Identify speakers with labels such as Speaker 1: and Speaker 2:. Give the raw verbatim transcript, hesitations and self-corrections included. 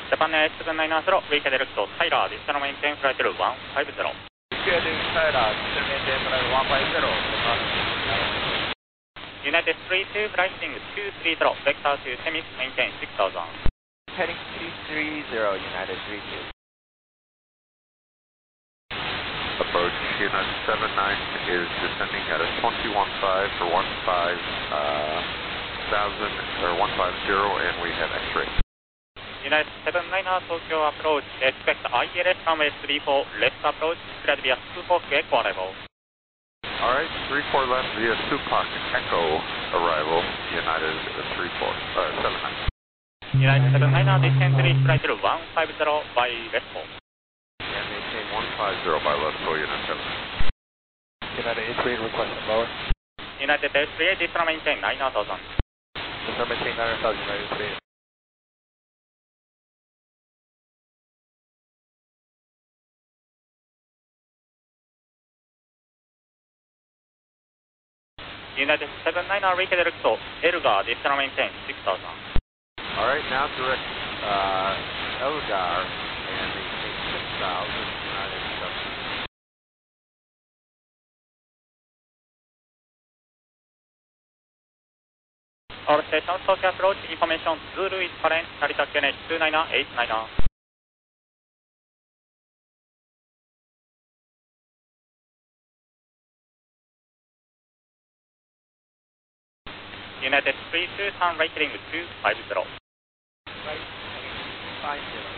Speaker 1: Japan Air seven nine zero, we can direct to Tyler, additional maintain flight level one five zero.
Speaker 2: Heading Tyler, additional maintain flight level one five zero.
Speaker 1: United three two, flighting two three zero, vector to Semix, maintain six thousand.
Speaker 2: Heading two three zero, United three two.
Speaker 3: Approach United seven nine is descending at a twenty-one five for one five thousand, or one five zero, and we have X-ray.
Speaker 1: United seven nine Tokyo approach, expect I L S runway three four, left approach, cleared via Supak Echo arrival.
Speaker 3: Alright, three four left via Supak Echo arrival, United three four, uh, seven nine.
Speaker 1: United seven nine, descend reach flight level one five zero by left four.
Speaker 3: And maintain one five zero by left four, United seven nine.
Speaker 2: United eight three, requesting lower.
Speaker 1: United eight three, descend maintain nine thousand.
Speaker 2: Descend maintain nine thousand, United three.
Speaker 1: United seven nine, redirect to Elgar, descend maintain six thousand.
Speaker 3: Alright, now direct uh, Elgar and maintain six thousand, United seven nine.
Speaker 1: All stations, Tokyo approach, information, Zulu is current, Narita Q N H two nine eight nine. United three two, turn right heading two five zero.
Speaker 2: Right, heading five zero.